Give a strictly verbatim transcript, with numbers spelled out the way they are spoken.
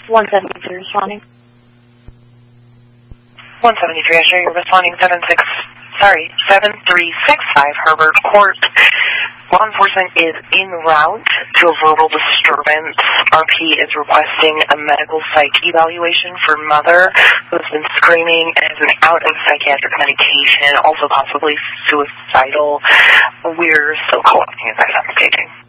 one seventy-three responding. one seventy-three, I show you're responding seven six, sorry, seven three six five Herbert Court. Law enforcement is en route to a verbal disturbance. R P is requesting a medical psych evaluation for mother who has been screaming and is out of psychiatric medication, also possibly suicidal. We're still collecting as I'm updating.